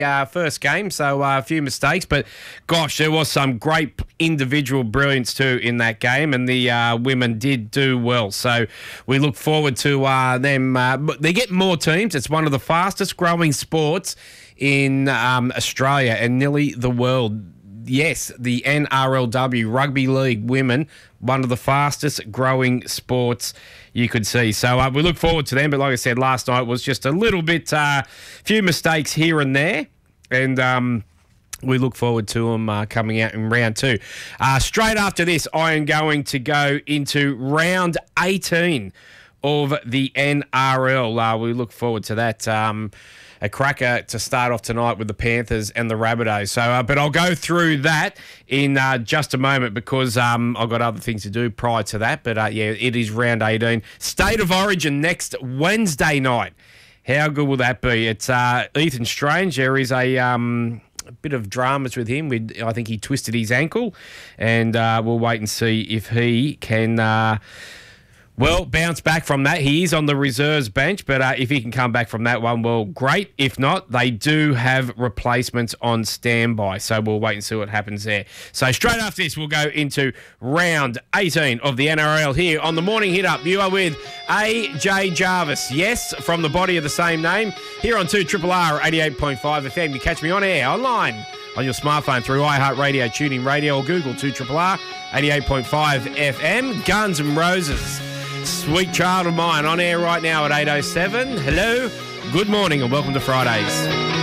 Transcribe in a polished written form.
first game, so a few mistakes, but gosh, there was some great individual brilliance too in that game, and the women did do well. So we look forward to them. They get more teams. It's one of the fastest growing sports in Australia and nearly the world. Yes, the NRLW Rugby League women, one of the fastest growing sports you could see. So we look forward to them. But like I said, last night was just a little bit, few mistakes here and there. And we look forward to them coming out in round two. Straight after this, I am going to go into round 18 of the NRL. We look forward to that. A cracker to start off tonight with the Panthers and the Rabbitohs. So, but I'll go through that in just a moment because I've got other things to do prior to that. But, it is round 18. State of Origin next Wednesday night. How good will that be? It's Ethan Strange. There is a bit of dramas with him. I think he twisted his ankle, and we'll wait and see if he can... bounce back from that. He is on the reserves bench, but if he can come back from that one, well, great. If not, they do have replacements on standby, so we'll wait and see what happens there. So straight after this, we'll go into round 18 of the NRL here on the Morning Hit Up. You are with AJ Jarvis, yes, from the body of the same name, here on 2RRR 88.5 FM. You catch me on air, online, on your smartphone through iHeartRadio, TuneIn Radio, or Google 2RRR 88.5 FM. Guns N' Roses. Sweet Child of Mine on air right now at 8:07. Hello, good morning, and welcome to Fridays.